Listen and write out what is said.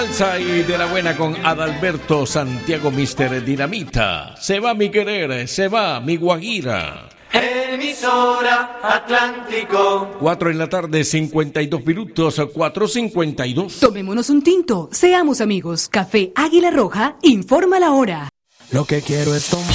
Salsa y de la buena con Adalberto Santiago, Mister Dinamita. Se va mi querer, se va mi guajira. Emisora Atlántico. 4 en la tarde, 52 minutos, 4:52. Tomémonos un tinto, seamos amigos. Café Águila Roja informa la hora. Lo que quiero es tomar.